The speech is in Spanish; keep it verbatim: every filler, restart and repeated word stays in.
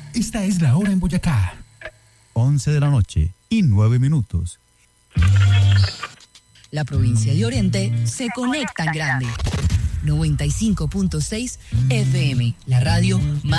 Esta es la hora en Boyacá. once de la noche y nueve minutos. La provincia de Oriente se conecta en grande. noventa y cinco punto seis F M, la radio más